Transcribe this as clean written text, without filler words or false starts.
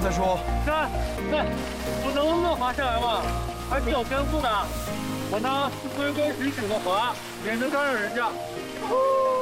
再说。 对，我能不能滑下来嘛？还挺有天赋的。我呢是规规矩矩的滑，免得干扰人家。